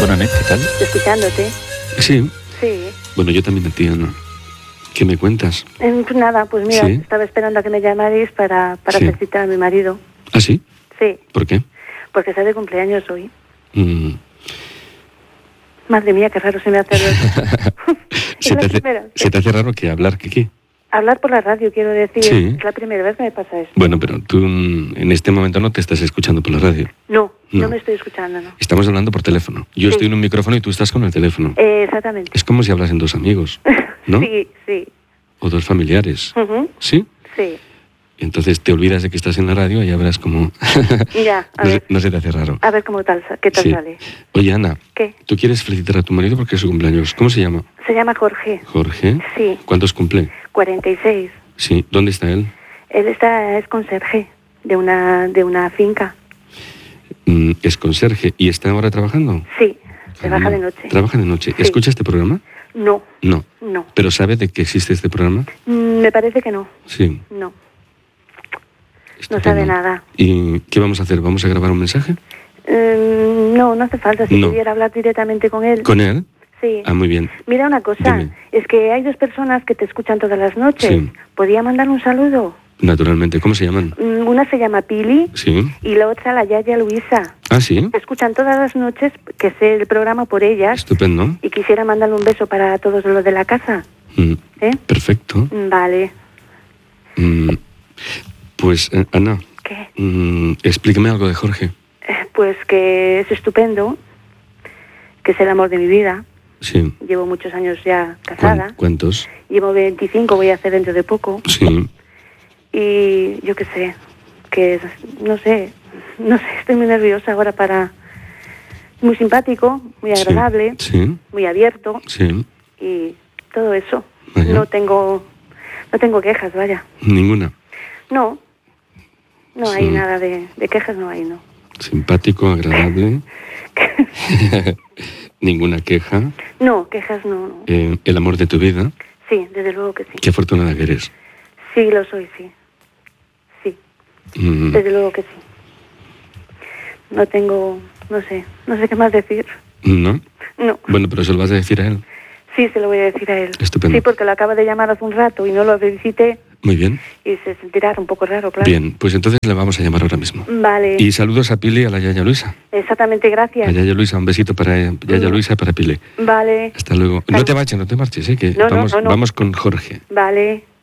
Bona nit, ¿qué tal? Escuchándote. Sí. Sí. Bueno, yo también a ti, Ana. ¿Qué me cuentas? Pues nada, pues mira, ¿Sí? estaba esperando a que me llamarais para Sí. felicitar a mi marido. ¿Ah, sí? Sí, ¿Por qué? porque está de cumpleaños hoy. Mm. Madre mía, qué raro se me hace. Es ¿Se la te hace, primera. se te hace raro que hablar? ¿Qué? Hablar por la radio, quiero decir. Sí. Es la primera vez que me pasa esto. Bueno, pero tú en este momento no te estás escuchando por la radio. No No. me estoy escuchando, ¿no? Estamos hablando por teléfono. Yo Sí. estoy en un micrófono y tú estás con el teléfono. Exactamente. Es como si hablasen dos amigos, ¿no? Sí. O dos familiares. Ujú. ¿Sí? Sí. Y entonces te olvidas de que estás en la radio y ya verás cómo... Ya, a no, ver. no se te hace raro. A ver qué tal Sí. sale. Oye, Ana, ¿Qué? ¿tú quieres felicitar a tu marido porque es su cumpleaños? ¿Cómo se llama? Se llama Jorge. Jorge. Sí. ¿Cuántos cumple? 46. Sí. ¿Dónde está él? Él es conserje de una finca. Es conserje. ¿Y está ahora trabajando? Sí, trabaja Ah, de noche. ¿Trabaja de noche? Sí. ¿Escucha este programa? No, No. no. ¿Pero sabe de que existe este programa? Me parece que no. Sí. No. Estupendo. sabe nada. ¿Y qué vamos a hacer? ¿Vamos a grabar un mensaje? No hace falta. Si No. pudiera hablar directamente con él. ¿Con él? Sí. Ah, muy bien. Mira una cosa. Dime. Es que hay dos personas que te escuchan todas las noches. Sí. ¿Podía mandar un saludo? Naturalmente. ¿Cómo se llaman? Una se llama Pili Sí. y la otra la Yaya Luisa. Ah, sí. Te escuchan todas las noches, que sé el programa por ellas. Estupendo. Y quisiera mandarle un beso para todos los de la casa. ¿Eh? Perfecto. Vale. Pues, Ana, ¿Qué? explíqueme algo de Jorge. Pues que es estupendo, que es el amor de mi vida. Sí. Llevo muchos años ya casada. ¿Cuántos? Llevo 25, voy a hacer dentro de poco. Sí. Y yo qué sé, que no sé, estoy muy nerviosa ahora para... Muy simpático, muy agradable, Sí. muy abierto Sí. y todo eso. Vaya. No tengo quejas, vaya. Ninguna. No Sí. hay nada de quejas, no hay, no. Simpático, agradable. Ninguna queja. No, quejas no. El amor de tu vida. Sí, desde luego que sí. Qué afortunada que eres. Sí, lo soy, sí. Sí, Mm, desde luego que sí. No sé qué más decir. ¿No? No, Bueno, pero se lo vas a decir a él. sí, se lo voy a decir a él. Estupendo. Sí, porque lo acaba de llamar hace un rato y no lo felicité Muy bien. y se sentirá un poco raro, claro. Bien, pues entonces le vamos a llamar ahora mismo. Vale, Y saludos a Pili y a la Yaya Luisa. exactamente, A gracias. Yaya Luisa, un besito para Yaya Luisa y para Pili. Vale, Hasta luego. No te marches, que No, no, vamos, no. vamos con Jorge. vale.